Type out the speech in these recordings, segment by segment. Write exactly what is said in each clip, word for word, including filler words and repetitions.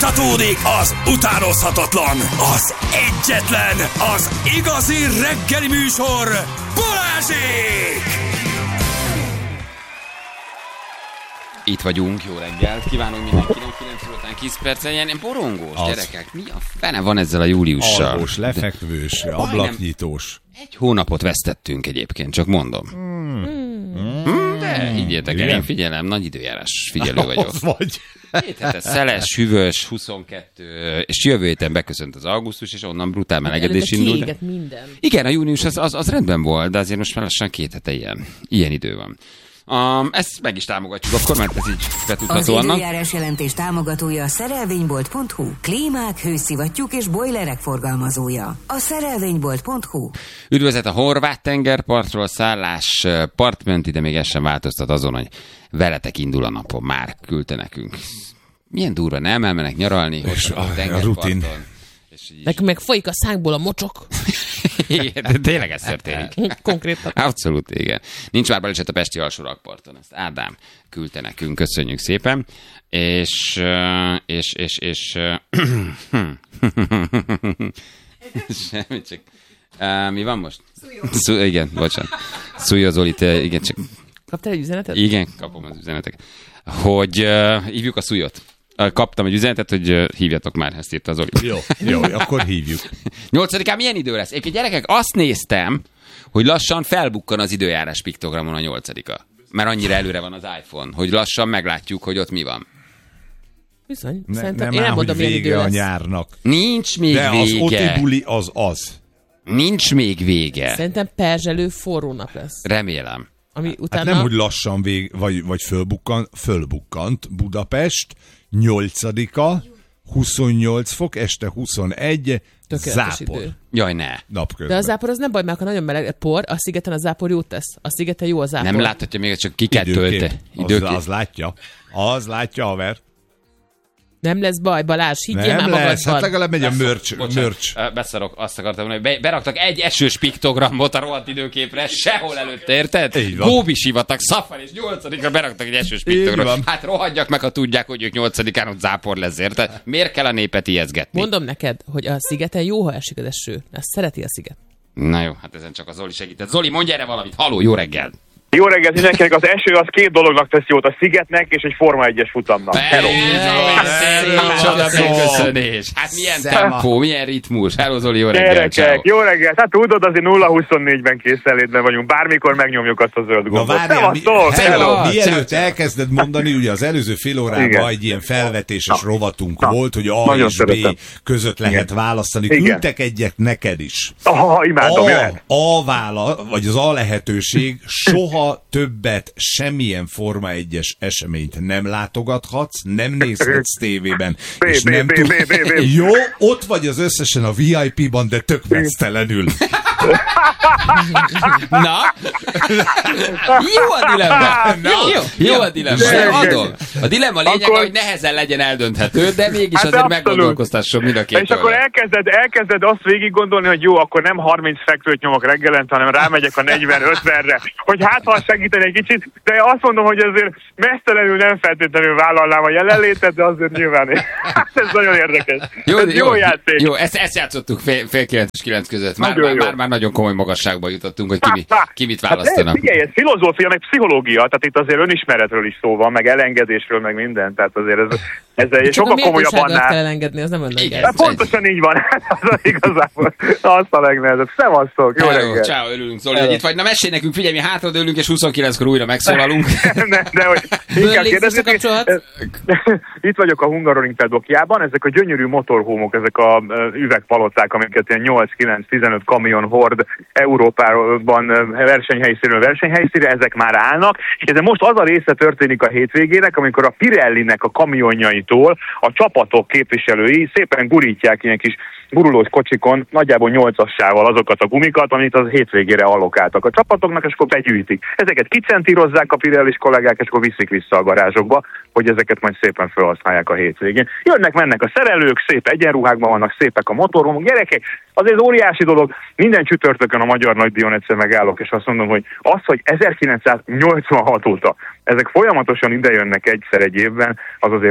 Folytatódik az utánozhatatlan, az egyetlen, az igazi reggeli műsor, Balázsék! Itt vagyunk, jó reggelt, kívánunk mindenkinek, kilenc után tíz perccel, ilyen borongós az. Gyerekek, mi a fene van ezzel a júliussal? Alvós, lefekvős, de ablaknyitós. Egy hónapot vesztettünk egyébként, csak mondom. Hmm. Hmm, de higgyétek el, én figyelem, nagy időjárás figyelő vagyok. Vagy. Két hete szeles, hűvös, huszonkettő, és jövő héten beköszönt az augusztus, és onnan brutál melegedés indult. Minden. Igen, a június az, az, az rendben volt, de azért most már lassan két hete ilyen, ilyen idő van. Um, ezt meg is támogatjuk akkor, mert ez így betudható annak. Az időjárás jelentés támogatója a szerelvénybolt pont hu. Klímák, hőszivattyúk és bojlerek forgalmazója. A szerelvénybolt pont hu. Üdvözlet a horvát tengerpartról, szállás partmenti, de még ez sem változtat azon, hogy veletek indul a napon. Már küldte nekünk. Milyen durva, nem elmennek nyaralni, és a, a, a rutin. Nekünk meg folyik a szánkból a mocsok. Igen, de tényleg ez történik. Konkrétan. Abszolút, igen. Nincs már baleset a pesti alsó rakparton. Ezt Ádám küldte nekünk, köszönjük szépen. És, és, és, és, semmi, csak, mi van most? Szújó. Igen, bocsánat. Szújó Zolit, igen, csak. Kaptál egy üzenetet? Igen, kapom az üzeneteket. Hogy uh, hívjuk a Szújót. Kaptam egy üzenetet, hogy hívjatok már, ezt írta az Zoli. Jó, jó, akkor hívjuk. nyolcadikán milyen idő lesz? Egyébként gyerekek, azt néztem, hogy lassan felbukkan az időjárás piktogramon a nyolcadika. Mert annyira előre van az iPhone, hogy lassan meglátjuk, hogy ott mi van. Bizony. Ne, Szerintem nem én nem áll, mondom, hogy milyen idő vége a lesz. nyárnak. Nincs még de vége. De az otibuli az az. Nincs még vége. Szerintem perzselő forró nap lesz. Remélem. Ami utána... Hát nem, hogy lassan vég, vagy, vagy fölbukkan, fölbukkant Budapest, nyolcadika, huszonnyolc fok, este huszonegy, tökéletes zápor. Idő. Jaj, ne. Napközben. De a zápor az nem baj, mert ha nagyon meleg por, a szigeten a zápor jót tesz. A szigeten jó a zápor. Nem láthatja még, csak ki kell tölteni. Az, az látja. Az látja, haver. Nem lesz baj, Balázs, higgyél nem már lesz, magadban. hát legalább megy a mörcs. mörcs. Beszarok, azt akartam mondani, hogy beraktak egy esős piktogramot a rohadt időképre, sehol előtte, érted? Góbi sivatag, Szafar és nyolcadikra beraktak egy esős piktogramot. Hát rohadjak meg, ha tudják, hogy ők nyolcadikán ott zápor lesz, érted? Miért kell a népet ijeszgetni? Mondom neked, hogy a szigeten jó, ha esik az eső. Ezt szereti a sziget. Na jó, hát ezen csak a Zoli segített. Zoli, mondj erre valamit. Haló, jó reggel! Jó reggelt mindenkinek, az eső az két dolognak tesz jót, a szigetnek és egy Forma egyes futamnak. Hello! Micsoda megköszönés! Hát milyen tempó, milyen ritmus. Hello Zoli, jó reggel! Gyerekek, jó reggelt! Hát tudod, azért nulla huszonnégyben készenlétben vagyunk, bármikor megnyomjuk azt a zöld gombot. Na várjál, mi, hello, mielőtt elkezded mondani, ugye az előző fél órában egy ilyen felvetéses na, rovatunk na, volt, hogy A és szeretem. B között lehet igen. választani. Igen. Küldtek egyet neked is. Aha, imádom, jöhet. A vála, vagy az A lehetőség, soha többet semmilyen Forma egyes eseményt nem látogathatsz, nem nézhetsz tévében, és nem tud... Jó, ott vagy az összesen a vé i pé-ban, de tök vesztelenül. Na? Jó a dilemma! Jó, jó, jó a dilemma. Adom. A dilemma lényeg, akkor... hogy nehezen legyen eldönthető, de mégis hát azért meggondolkoztasson mind a két. És akkor elkezded, elkezded azt végig gondolni, hogy jó, akkor nem harminc fekvőt nyomok reggelente, hanem rámegyek a negyven-ötvenre, hogy hát ha segíteni egy kicsit, de azt mondom, hogy azért mesztelenül nem feltétlenül vállalnám a jelenlétet, de azért nyilván ez nagyon érdekes. Jó, ez jó, jó játék. Jó, ezt, ezt játszottuk fél, fél kilenc és kilenc között. Már, már, már, már nagyon komoly magasságba jutottunk, hogy ki, mi, ki mit választanak. Hát figyelj, ez filozófia, meg pszichológia, tehát itt azért önismeretről is szó van, meg elengedésről, meg minden, tehát azért ez, ez egy sokkal komolyabb annál. kell elengedni, az nem elengedni. Hát pontosan így van, az az igazából, az a legnehezebb. Szevasztok, jó reggel. Ciao, örülünk Zoli, hogy itt vagy. Na mesélj nekünk, figyelj, mi hátradőlünk, és huszonkilenckor újra megszólalunk. ne, de hogy inkább kérdezni. Itt vagyok a Hungaroring pedokjában, ezek a gyönyörű motorhómok, ezek a üvegpalocák, amiket ilyen nyolc-kilenc-tizenöt kamion hord Európában versenyhelyszínről versenyhelyszínre, ezek már állnak, és ez most az a része történik a hétvégének, amikor a Pirellinek a kamionjaitól a csapatok képviselői szépen gurítják ilyen kis gurulós kocsikon nagyjából nyolcassával azokat a gumikat, amit az hétvégére allokáltak a csapatoknak, és akkor begyűjtik. Ezeket kicentírozzák a Pirellis kollégák, és akkor viszik vissza a garázsokba, hogy ezeket majd szépen felhasználják a hétvégén. Jönnek, mennek a szerelők, szép egyenruhákban vannak, szépek a motorhomok. Gyerekek, azért óriási dolog. Minden csütörtökön a Magyar Nagydíjon egyszer megállok, és azt mondom, hogy az, hogy ezerkilencszáznyolcvanhat óta ezek folyamatosan idejönnek egyszer egy évben, az azért óriási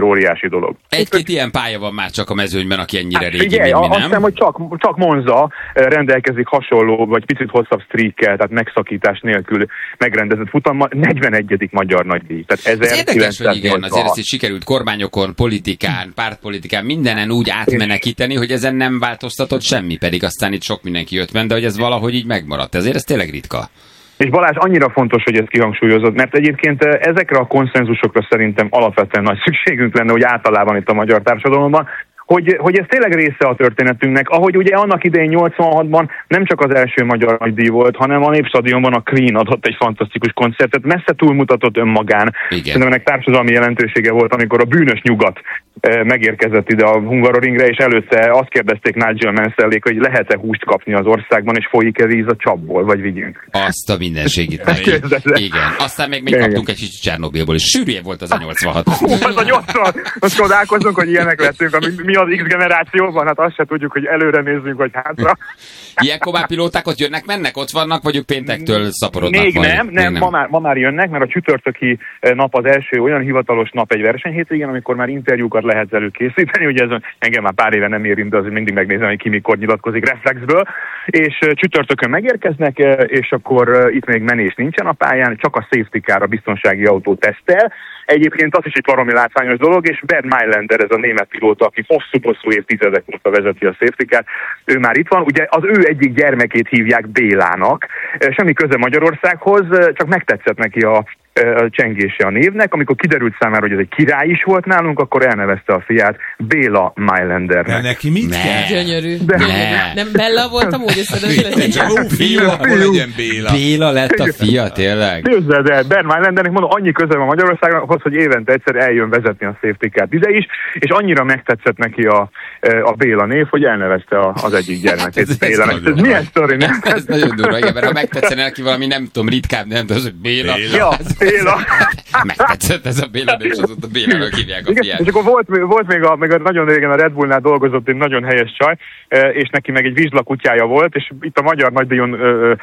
óriási dolog. Egy-két ilyen pálya van már csak a mezőnyben, aki ennyire hát, régi, figyelj, mint mi, azt nem? hiszem, hogy csak, csak Monza rendelkezik hasonló, vagy picit hosszabb streakkel, tehát megszakítás nélkül megrendezett futammal, negyvenegyedik magyar nagydíj. Tehát ez érdekes, hogy igen, azért ezt is sikerült kormányokon, politikán, pártpolitikán, mindenen úgy átmenekíteni, hogy ezen nem változtatott semmi, pedig aztán itt sok mindenki jött benne, de hogy ez valahogy így megmaradt. Ezért ez tényleg ritka. És Balázs, annyira fontos, hogy ezt kihangsúlyozod, mert egyébként ezekre a konszenzusokra szerintem alapvetően nagy szükségünk lenne, hogy általában itt a magyar társadalomban, hogy, hogy ez tényleg része a történetünknek, ahogy ugye annak idején nyolcvanhatban nem csak az első magyar nagydíj volt, hanem a Népstadionban a Queen adott egy fantasztikus koncertet, messze túlmutatott önmagán. Szerintem ennek társadalmi jelentősége volt, amikor a bűnös nyugat megérkezett ide a Hungaroringre, és előtte azt kérdezték Nigel Mansell-ék, hogy lehet-e húst kapni az országban, és folyik-e víz a csapból, vagy vigyünk. Azt a mindenségit. Igen. Aztán még, még kaptunk egy kicsit Csernobilból, és sűrűje volt az a nyolcvanhat. Az a nyolcvan, most csodálkozunk, hogy ilyenek lettünk, ami mi az X generációban, hát azt se tudjuk, hogy előre nézzünk, vagy hátra. Ilyen komápilóták ott jönnek, mennek, ott vannak, vagy péntektől szaporodnak? Még majd? nem, nem, nem. Ma, már, ma már jönnek, mert a csütörtöki nap az első olyan hivatalos nap egy versenyhétvégén, amikor már interjúkat lehet előkészíteni, ugye ez engem már pár éve nem érint, de azért mindig megnézem, hogy ki mikor nyilatkozik reflexből, és csütörtökön megérkeznek, és akkor itt még menés nincsen a pályán, csak a safety car, a biztonsági autó tesztel. Egyébként az is egy baromi látványos dolog, és Bernd Mailänder, ez a német pilóta, aki hosszú-hosszú évtizedek óta vezeti a safety car, ő már itt van, ugye az ő egyik gyermekét hívják Bélának, semmi köze Magyarországhoz, csak megtetszett neki a a csengése a névnek. Amikor kiderült számára, hogy ez egy király is volt nálunk, akkor elnevezte a fiát Béla Mailandernek. De neki mit kell? Gyönyörű. De... Ne. Nem Bella voltam úgy, hogy Csak ó, fiú, akkor legyen Béla. Béla lett a fia, tényleg? Képzeld el, Bernd Mailandernek mondom, annyi köze van Magyarországhoz, hogy évente egyszer eljön vezetni a safety car-t ide is, és annyira megtetszett neki a, a Béla név, hogy elnevezte az egyik gyermekét hát Bélának. Ez, ez milyen sztori, nem? Ez, ez nagyon durva, igen, mert ha megtetszene neki valami, nem tudom, ritkább, nem tudom, hogy Béla. Ja, Béla. Megtetszett ez a Béla, és azóta Bélának hívják a fiát. És akkor volt, volt még, a, még a nagyon régen a Red Bullnál dolgozott egy nagyon helyes csaj, és neki meg egy vizsla kutyája volt, és itt a magyar nagydíjon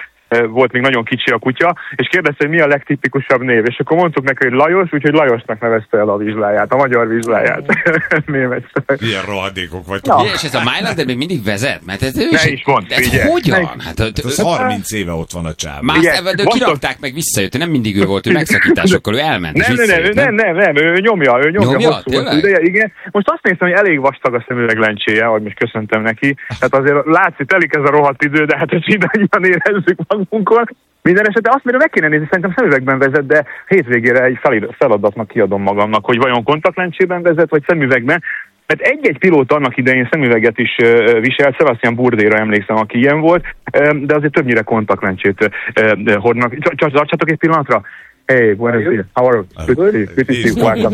volt még nagyon kicsi a kutya, és kérdezte, hogy mi a legtipikusabb név, és akkor mondtuk neki, hogy Lajos, úgyhogy Lajosnak nevezte el a vizsláját, a magyar vizsláját. Német. Ilyen rohadékok vagy. Ja. És ez a Mailander még mindig vezet? Mert ez, ne is mond, ez figyelj. hogyan? Hát, ez harminc éve ott van a csáv. Már de kirakták meg, visszajött, nem mindig ő volt, ő megszakításokkal, ő elment. Nem, nem, nem, nem, nem, nem, ő nyomja, ő nyomja, nyomja hosszú ideje, igen. Most azt néztem, hogy elég vastag a szemüveg lencséje, ahogy most köszöntem neki. Tehát azért látszik, telik ez a rohadt idő, de hát ezt mindannyian érezzük magunkon. Minden esetben azt, mert meg kéne nézni, szerintem szemüvegben vezet, de hétvégére egy feladatnak kiadom magamnak, hogy vajon kontaktlencsében vezet, vagy szemüvegben. Mert egy-egy pilóta annak idején szemüveget is uh, viselt, Sebastian Bourdais-ra emlékszem, aki ilyen volt, uh, de azért többnyire kontaktlencsét uh, hordnak. Csak tartsatok egy pillanatra. Hey, buenos dias. How are you? Good to see you. Good to see you. Welcome.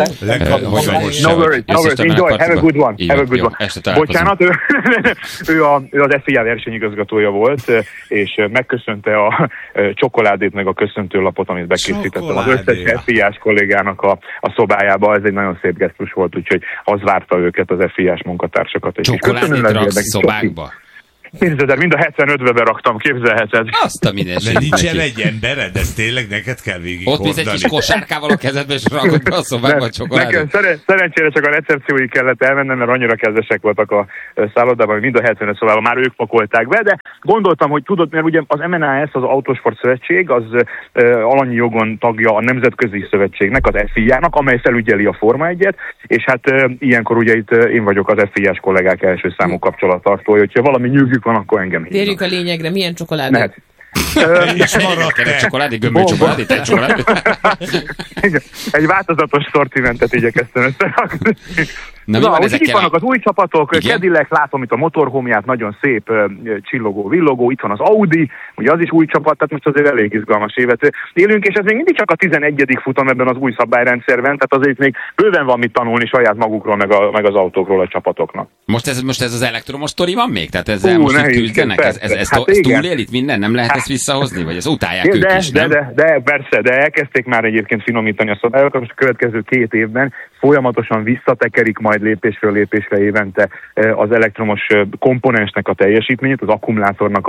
No worries, no worries. Enjoy. Have a good one. Have a good one. Bocsánat, ő, ő, a, ő az ef i á versenyigazgatója volt, és megköszönte a csokoládét meg a köszöntőlapot, amit bekészítettem az összes ef i á-s kollégának a, a szobájába. Ez egy nagyon szép gesztus volt, úgyhogy az várta őket, az ef i á-s munkatársakat. Csokoládét raksz szobákba? Képzeld, mind a hetvenötbe beraktam, képzelheted. Azt a mindenségét. De nincsen egy embered, ez tényleg neked kell végig ott mész egy kis kosárkával a kezedbe, és rakod be a szobákba a csokoládét. Szer- szerencsére csak a recepcióig kellett elmennem, mert annyira kedvesek voltak a szállodában, hogy mind a hetvenöt szobában már ők pakolták be, de gondoltam, hogy tudod, mert ugye az em en á es, az Autosport Szövetség, az uh, alanyi jogon tagja a Nemzetközi Szövetségnek, az ef i á-nak, amely felügyeli a Forma egyet, és hát uh, ilyenkor ugye itt uh, én vagyok az ef i á-s kollégák első számú kapcsolattartója, hogyha valami nyűgük van, akkor engem hívnak. Térjük a lényegre, milyen csokoládé? Mehet. És maradt egy csokoládé, gömböly csokoládé, egy csokoládé. Egy változatos szortimentet igyekeztem összerakni. Na, Na úgyhogy itt vannak az új csapatok, Cadillac, látom itt a motorhomját, nagyon szép uh, csillogó, villogó, itt van az Audi, ugye az is új csapat, tehát most azért elég izgalmas évet élünk, és ez még mindig csak a tizenegyedik futam ebben az új szabályrendszerben, tehát azért még bőven van mit tanulni saját magukról, meg, a, meg az autókról a csapatoknak. Most ez, most ez az elektromos sztori van még? Tehát ezzel Hú, most itt küzdenek? Ez, ez, ez, hát ez túlél itt minden? Nem lehet ezt visszahozni? Vagy ez utálják de, ők is, de, nem? De, de, de, persze, de elkezdték már egyébként finomítani a szabályokat, most a következő két évben folyamatosan visszatekerik majd lépésről lépésre évente az elektromos komponensnek a teljesítményét, az akkumulátornak a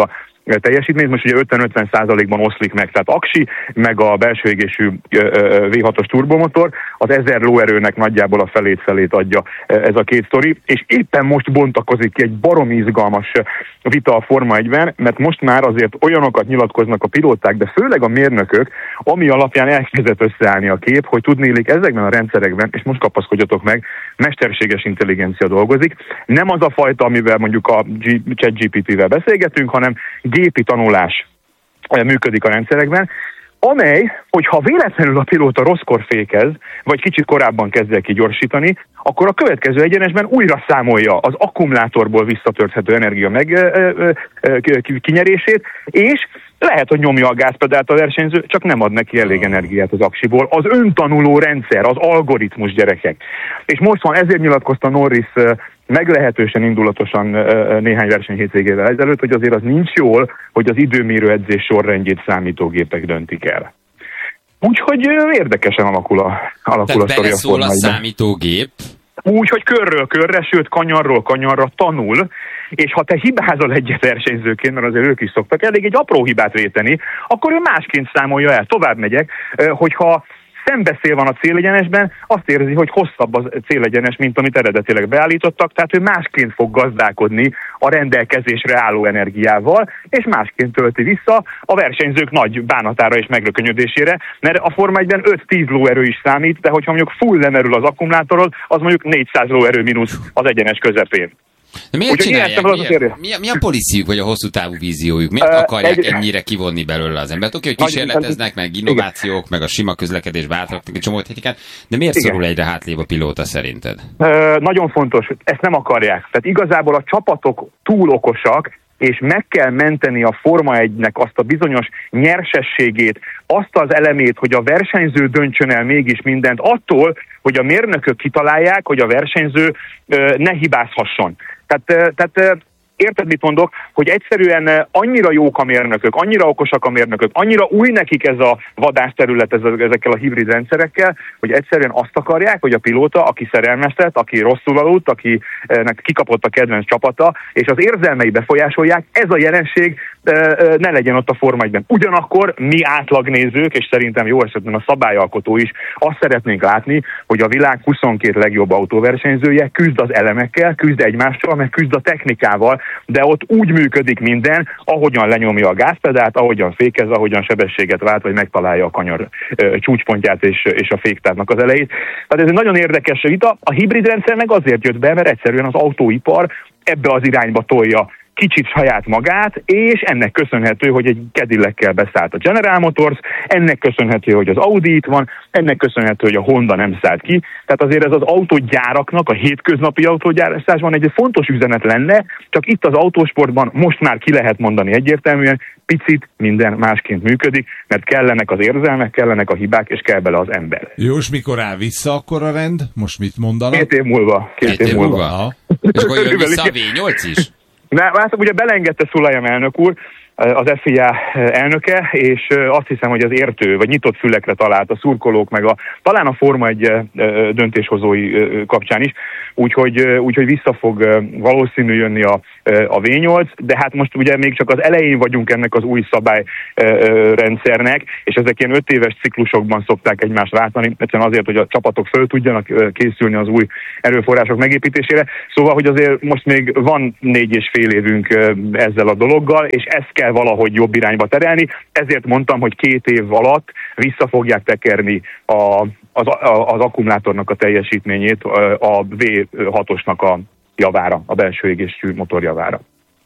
teljesítményt, most ugye ötven-ötven százalékban oszlik meg, tehát aksi, meg a belső égésű vé hatos turbomotor, az ezer lóerőnek nagyjából a felét-felét adja ez a két sztori, és éppen most bontakozik ki egy baromi izgalmas vita a Forma egyben, mert most már azért olyanokat nyilatkoznak a pilóták, de főleg a mérnökök, ami alapján elkezdett összeállni a kép, hogy tudnélik ezekben a rendszerekben, és most kapaszkodjatok meg, mesterséges intelligencia dolgozik. Nem az a fajta, amivel mondjuk a ChatGPT-vel beszélgetünk, hanem gépi tanulás működik a rendszerekben, amely, hogyha véletlenül a pilóta rosszkor fékez, vagy kicsit korábban kezd el kigyorsítani, akkor a következő egyenesben újra számolja az akkumulátorból visszatölthető energia meg ö, ö, ö, kinyerését, és lehet, hogy nyomja a gázpedált a versenyző, csak nem ad neki elég energiát az aksiból. Az öntanuló rendszer, az algoritmus, gyerekek. És most van, ezért nyilatkozta Norris meglehetősen indulatosan néhány verseny hétvégével ezelőtt, hogy azért az nincs jól, hogy az időmérő edzés sorrendjét számítógépek döntik el. Úgyhogy érdekesen alakul a, alakul a sztori a Forma egyben. A számítógép? Úgy, hogy körről körre, sőt kanyarról kanyarra tanul, és ha te hibázol egyet versenyzőként, mert azért ők is szoktak elég egy apró hibát véteni, akkor ő másként számolja el. Tovább megyek, hogyha szembeszél van a célegyenesben, azt érzi, hogy hosszabb a célegyenes, mint amit eredetileg beállítottak, tehát ő másként fog gazdálkodni a rendelkezésre álló energiával, és másként tölti vissza a versenyzők nagy bánatára és megrökönyödésére, mert a Forma egyben öt-tíz lóerő is számít, de hogyha mondjuk full lemerül az akkumulátorod, az mondjuk négyszáz lóerő mínusz az egyenes közepén. De miért csinálják? Miért? Mi, a, mi a policyjük, vagy a hosszú távú víziójuk? Miért uh, akarják egy... ennyire kivonni belőle az embert? Oké, hogy kísérleteznek, meg innovációk, igen. meg a sima közlekedés bátraknak egy csomó technikát, de miért igen. szorul egyre hátrébb a pilóta szerinted? Uh, nagyon fontos, ezt nem akarják. Tehát igazából a csapatok túl okosak, és meg kell menteni a Forma egynek azt a bizonyos nyersességét, azt az elemét, hogy a versenyző döntsön el mégis mindent, attól, hogy a mérnökök kitalálják, hogy a versenyző uh, ne hibázhasson. Tehát, tehát érted, mit mondok, hogy egyszerűen annyira jók a mérnökök, annyira okosak a mérnökök, annyira új nekik ez a vadászterület ezekkel a hibrid rendszerekkel, hogy egyszerűen azt akarják, hogy a pilóta, aki szerelmeztet, aki rosszul aludt, akinek kikapott a kedvenc csapata, és az érzelmei befolyásolják, ez a jelenség ne legyen ott a Forma egyben. Ugyanakkor mi átlagnézők, és szerintem jó esetben a szabályalkotó is, azt szeretnénk látni, hogy a világ huszonkét legjobb autóversenyzője küzd az elemekkel, küzd egymással, meg küzd a technikával, de ott úgy működik minden, ahogyan lenyomja a gázpedált, ahogyan fékez, ahogyan sebességet vált, vagy megtalálja a kanyar ö, csúcspontját és, és a féktávnak az elejét. Tehát ez egy nagyon érdekes vita. A hibrid rendszer meg azért jött be, mert egyszerűen az autóipar ebbe az irányba tolja kicsit saját magát, és ennek köszönhető, hogy egy Cadillackel beszállt a General Motors, ennek köszönhető, hogy az Audi itt van, ennek köszönhető, hogy a Honda nem szállt ki. Tehát azért ez az autógyáraknak, a hétköznapi autógyártásban egy fontos üzenet lenne, csak itt az autósportban most már ki lehet mondani egyértelműen, picit minden másként működik, mert kellenek az érzelmek, kellenek a hibák, és kell bele az ember. Jó, és mikor áll vissza akkor a rend? Most mit mondanak? Két év múlva. Két, Két év, év múlva. múlva. És akkor jön vissza a vé nyolc is? Na, hát ugye belengedte Szulajam elnök úr, az ef i á elnöke, és azt hiszem, hogy az értő, vagy nyitott fülekre talált a szurkolók, meg a, talán a Forma egy döntéshozói kapcsán is, úgyhogy, úgyhogy vissza fog valószínű jönni a, a vé nyolc, de hát most ugye még csak az elején vagyunk ennek az új szabályrendszernek, és ezek ilyen öt éves ciklusokban szokták egymást váltani, egyszerűen azért, hogy a csapatok föl tudjanak készülni az új erőforrások megépítésére. Szóval, hogy azért most még van négy és fél évünk ezzel a dologgal, és ezt kell valahogy jobb irányba terelni, ezért mondtam, hogy két év alatt vissza fogják tekerni a, az, a, az akkumulátornak a teljesítményét a vé hatosnak a javára, a belső égésű motor javára.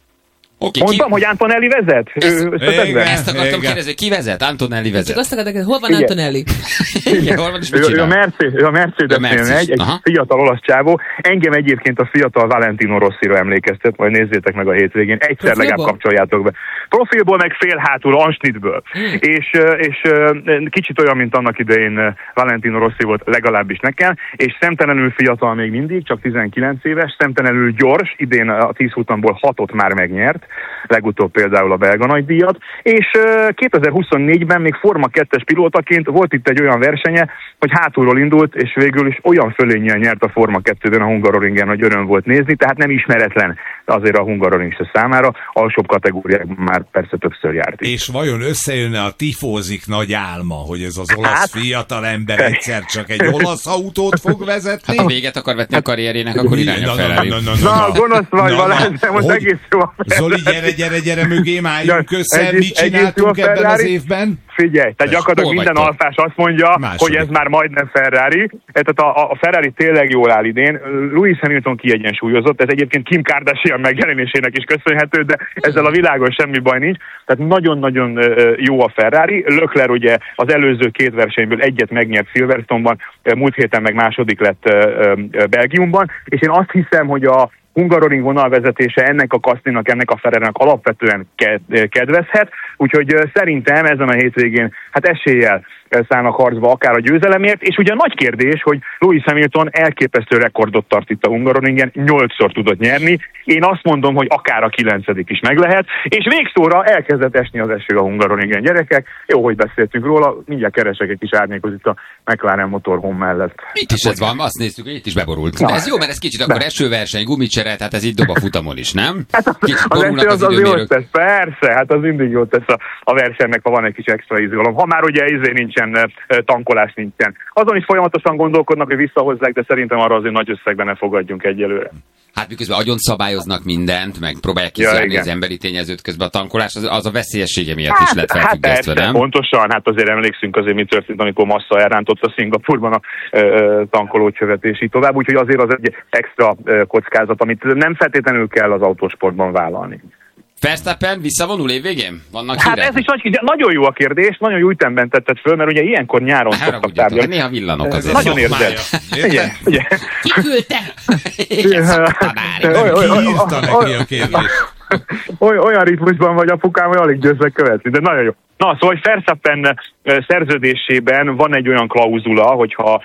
Okay, mondtam, ki... hogy Antonelli vezet? Ezt, ő, igen, ezt akartam igen. kérdezni, ki vezet? Antonelli vezet. Csak azt akartam, hol van igen. Antonelli? Igen, hol van, és mit ő, ő a Mercedes, ő a Mercedes-nél megy, egy Aha. fiatal olasz csávó. Engem egyébként a fiatal Valentino Rossira emlékeztet, majd nézzétek meg a hétvégén. Egyszer Profilból? legalább kapcsoljátok be. Profilból, meg fél hátul, ansnitből. Hmm. És, és kicsit olyan, mint annak idején Valentino Rossi volt, legalábbis nekem, és szemtelenül fiatal még mindig, csak tizenkilenc éves, szemtelenül gyors, idén a tíz futamból hatot már megnyert, legutóbb például a belga nagydíjat, és kétezer-huszonnégyben még Forma kettes pilótaként volt itt egy olyan versenye, hogy hátulról indult, és végül is olyan fölénnyel nyert a Forma kettőben a Hungaroringen, hogy öröm volt nézni, tehát nem ismeretlen azért a hungaroringista számára, alsóbb kategóriákban már persze többször járt. És vajon összejönne a tifózik nagy álma, hogy ez az olasz hát, fiatal ember egyszer csak egy olasz autót fog vezetni? Hát ha véget akar vetni a karrierjének, akkor irány a Ferrari. Na, na, na, na, na, gonosz vagy, Balázs, de most egész jó a Zoli, gyere, gyere, gyere mögém, álljunk össze, mit csináltunk ebben az évben? Figyelj, tehát gyakorlatilag minden alfás azt mondja, második, hogy ez már majdnem Ferrari. Tehát a, a Ferrari tényleg jól áll idén. Lewis Hamilton kiegyensúlyozott, ez egyébként Kim Kardashian megjelenésének is köszönhető, de ezzel a világon semmi baj nincs. Tehát nagyon-nagyon jó a Ferrari. Leclerc ugye az előző két versenyből egyet megnyert Silverstone-ban, múlt héten meg második lett Belgiumban, és én azt hiszem, hogy a Hungaroring vonalvezetése ennek a Kaszlinak, ennek a Ferrarinak alapvetően kedvezhet, úgyhogy szerintem ezen a hétvégén hát eséllyel szállnak harcba akár a győzelemért, és ugye a nagy kérdés, hogy Lewis Hamilton elképesztő rekordot tart itt a Hungaroringen, nyolcszor tudott nyerni, én azt mondom, hogy akár a kilencedik is meg lehet, és végszóra elkezdett esni az eső a Hungaroringen, gyerekek, jó, hogy beszéltünk róla, mindjárt keresek egy kis árnyékot itt a McLaren motorhome mellett. Itt is ez van, azt néztük, hogy itt is beborult. De ez jó, mert ez kicsit akkor esőverseny, gumicsere, tehát ez így dob a futamon is, nem? Hát az eső az, az jót tesz, persze, hát az mindig jót tesz a, a versenynek, ha van egy kis extra izgalom. Ha már ugye izé nincsen, tankolás nincsen. Azon is folyamatosan gondolkodnak, hogy visszahozzák, de szerintem arra azért nagy összegben ne fogadjunk egyelőre. Hát miközben agyon szabályoznak mindent, meg próbálják kizárni ja, az emberi tényezőt közben a tankolás, az, az a veszélyessége miatt hát, is lett felfüggesztve, hát nem? Pontosan, hát azért emlékszünk azért, mi történt, amikor Massa elrántotta Szingapurban a ö, tankolócsövet, és így tovább, úgyhogy azért az egy extra ö, kockázat, amit nem feltétlenül kell az autósportban vállalni. Verstappen visszavonul évvégén? Vannak hát hírek? Ez is nagy, nagyon jó a kérdés, nagyon jó ütemben tetted föl, mert ugye ilyenkor nyáron hát, szoktak tárgyalni. Néha villanok azért. Nagyon érzed. Ki küldte? Ki írta neki a kérdést? Olyan ritmusban vagy, apukám, hogy alig győzzek követni, de nagyon jó. Na, szóval Verstappen szerződésében van egy olyan klauzula, hogyha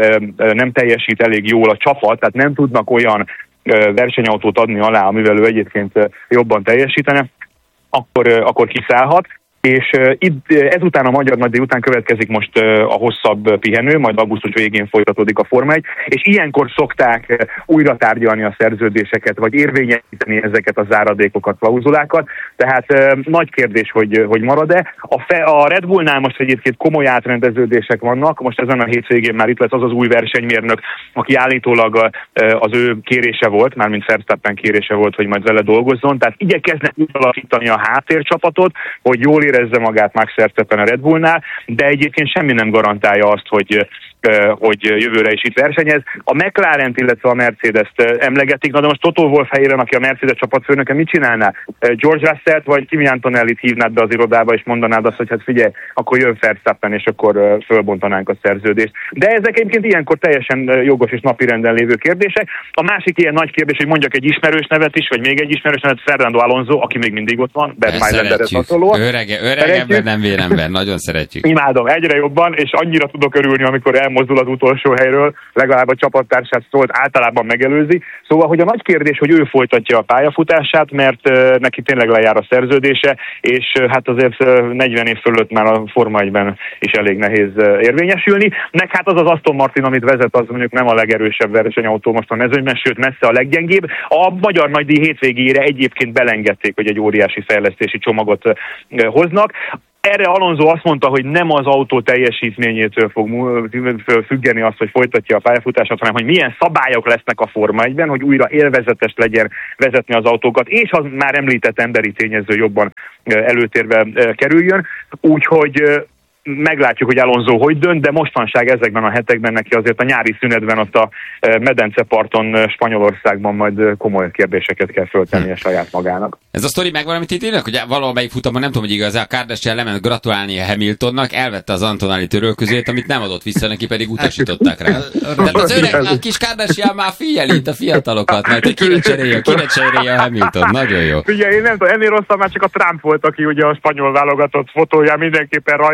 nem teljesít elég jól a csapat, tehát nem tudnak olyan versenyautót adni alá, amivel ő egyébként jobban teljesítene, akkor, akkor kiszállhat. És uh, itt, ezután a Magyar Nagydíj után következik most uh, a hosszabb pihenő, majd augusztus végén folytatódik a Forma egy, és ilyenkor szokták uh, újra tárgyalni a szerződéseket, vagy érvényesíteni ezeket a záradékokat, klauzulákat, tehát uh, nagy kérdés, hogy, hogy marad-e. A, fe, a Red Bullnál most egyébként komoly átrendeződések vannak, most ezen a hétvégén már itt lesz az az új versenymérnök, aki állítólag uh, az ő kérése volt, mármint Verstappen kérése volt, hogy majd vele dolgozzon, tehát igyekeznek alakítani a háttércsapatot, hogy jól érezze magát Max Verstappen a Red Bullnál, de egyébként semmi nem garantálja azt, hogy, hogy jövőre is itt versenyez. A McLarent, illetve a Mercedes-t emlegetik, na de most Toto Wolff helyében, aki a Mercedes csapatfőnöke, mit csinálná? George Russell-t vagy Kimi Antonellit hívnád be az irodába, és mondanád azt, hogy hát figyelj, akkor jön Verstappen, és akkor fölbontanánk a szerződést. De ezek egyébként ilyenkor teljesen jogos és napirenden lévő kérdések. A másik ilyen nagy kérdés, hogy mondjak egy ismerős nevet is, vagy még egy ismerős nevet, Fernando Alonso, aki még mindig ott van, Bert Mailenderhez hasonlóan. Öreg, öreg ember, nem vérember, nagyon szeretjük. Imádom, egyre jobban, és annyira tudok örülni, amikor elmozdul az utolsó helyről, legalább a csapattársát szólt általában megelőzi. Szóval, hogy a nagy kérdés, hogy ő folytatja a pályafutását, mert uh, neki tényleg lejár a szerződése, és uh, hát azért uh, negyven év fölött már a Forma egyben is elég nehéz uh, érvényesülni. Nek hát az az Aston Martin, amit vezet, az mondjuk nem a legerősebb versenyautó most a mezőnyben, sőt messze a leggyengébb. A Magyar Nagydíj hétvégére egyébként belengedték, hogy egy óriási fejlesztési csomagot uh, hoznak. Erre Alonso azt mondta, hogy nem az autó teljesítményétől fog függeni azt, hogy folytatja a pályafutását, hanem hogy milyen szabályok lesznek a Forma egyben, hogy újra élvezetes legyen vezetni az autókat, és az már említett emberi tényező jobban előtérbe kerüljön. Úgyhogy meglátjuk, hogy Alonso hogy dönt, de mostanság ezekben a hetekben neki azért a nyári szünetben ott a medenceparton Spanyolországban majd komoly kérdéseket kell föltennie hm. saját magának. Ez a sztori megvan, amit itt írnak, hogy valamelyik futamon, nem tudom, hogy igaz, a Kardashian lement gratulálni a Hamiltonnak, elvette az Antonelli törölközőjét, amit nem adott vissza neki, pedig utasították rá. Tehát az öreg, a kis Kardashian már figyel itt a fiatalokat, mert hogy kire cserélje, kire cserélje a Hamilton. Nagyon jó. Ugye én nem tudom, ennél rosszabb már csak a Trump volt, aki ugye a spanyol válogatott fotóján mindenképpen rajta akart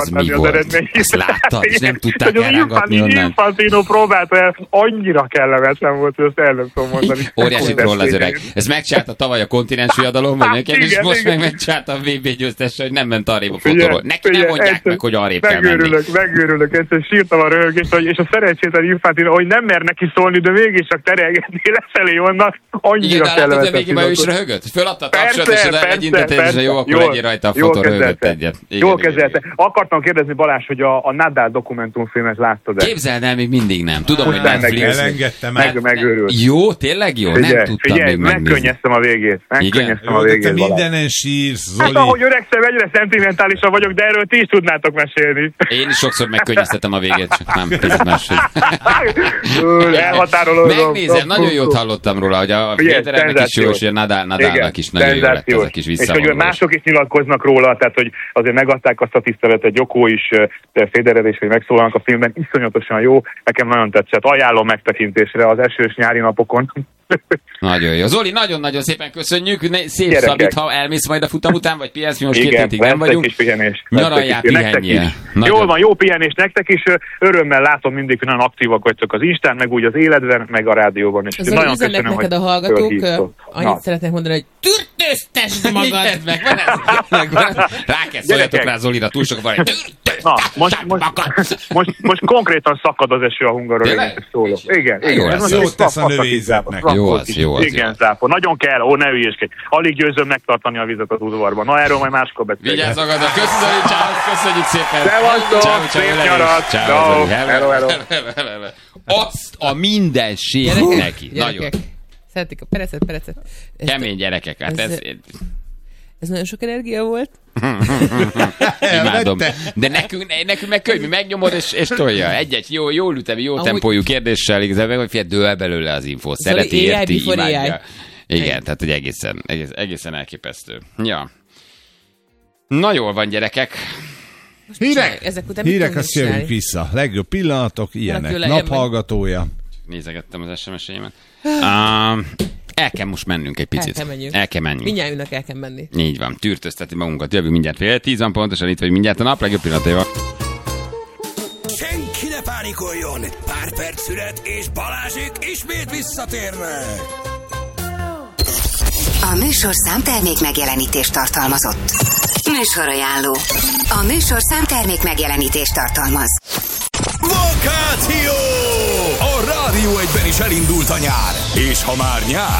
mi volt? Ezt láttad, és nem tudták elrángatni onnan. Infantino próbálta el, annyira kellemetlen volt, hogy azt el nem tudom mondani. Óriási troll az öreg. Ez megcsinálta tavaly a kontinens viadalom, vagy nekem, és most meg megcsinálta a vé bé győztesse, hogy nem ment arrébb a fotóról. Neki nem mondják meg, hogy arrébb kell menni. Megőrülök, megőrülök, egyszerűen sírtam a röhögést, és a szerencsétlen Infantino, hogy nem mer neki szólni, de mégis csak terelgetni lefelé onnan, annyira kellemetlen. Igen, de is röhögött? Föladta a tapsot, és oda legyintetett, és jó, akkor legyél rajta a fotó, röhögött egyet. Jól kezelte. Akartam kérdezni, Balázs, hogy a, a Nadal dokumentumfilmet láttad-e? Képzeld el, még mindig nem. Tudom, hogy Netflix. Meg, megőrült. Jó, tényleg jó? Figyelj, nem tudtam figyelj, még megnézni. megkönnyeztem a végét. Megkönnyeztem a végét. Te mindenen sírsz, Zoli. Hát ahogy öregszem, egyre szentimentálisabb vagyok, de erről ti is tudnátok mesélni. Én is sokszor megkönnyeztetem a végét, csak nem picit máshogy. Elhatárolódom. Megnézem, nagyon jót hallottam róla, hogy a Federernek is jó, és a Nadalnak is nagyon jó lett ez a kis visszavonulás. És hogy mások is nyilatkoznak róla, tehát hogy azért megadták azt a tiszteletet, Joko is, Federer is, hogy megszólalnak a filmben, iszonyatosan jó, nekem nagyon tetszett, ajánlom megtekintésre az esős nyári napokon. Nagyon jó. Zoli, nagyon-nagyon szépen köszönjük. Szép Gyerekek. Szabít, ha elmész majd a futam után, vagy pihensz, mi most két hétig nem vagyunk. Nyaraljál, pihenjél. Jól van, jó pihenés nektek is. Örömmel látom mindig, hogy nagyon aktívak vagytok az Instán, meg úgy az életben, meg a rádióban is. Zoli, üzennek neked a hallgatók. Annyit szeretnék mondani, hogy türtőztesd magad! Rá kell szóljatok rá Zolira, túl sok van. Na, most, most, most, most konkrétan szakad az eső a Hungaroringen, szólok. Igen, igen. Ez jót tesz a növényzetnek. Jó az, jó az. Igen, zápor. Nagyon kell, ó, ne ügyeskedj. Alig győzöm megtartani a vizet az udvarban. Na, erről majd máskor beszélünk. Vigyázz magadra, köszönjük, Zoli, köszönjük szépen. Szevasztok, szép nyarat. Ciao, hello, hello. Azt a mindenség neki. Nagyon. Szeretik a perecet, perecet. Kemény gyerekek, hát ez... Ez nagyon sok energia volt. Imádom. De nekünk, nekünk meg könnyű, megnyomod és, és tolja. Egy-egy jó, jó ütemi, jó Amúgy... tempójú kérdéssel, igazából, hogy figyelj, dől belőle az info. Szereti, érti, imádja. Igen, tehát hogy egészen, egész, egészen elképesztő. Ja. Na jól van, gyerekek. Hírek! Hírek, azt jövünk vissza. Legjobb pillanatok, ilyenek. Naphallgatója. Nézegettem az es em es-eimet. Uh, el kell most mennünk egy picit. El kell menjünk. El kell mennünk. Mindjárt el kell menni. Így van, tűrtözteti magunkat. Jövünk mindjárt fél tízan pontosan, itt vagy mindjárt a nap legjobb pillanataival. Senki ne pánikoljon! Pár perc szület és Balázsék ismét visszatérnek! A műsor számtermék megjelenítést tartalmazott. Műsorajánló. A műsor számtermék megjelenítést tartalmaz. Vakáció! A Rádió egyben is elindult a nyár, és ha már nyár,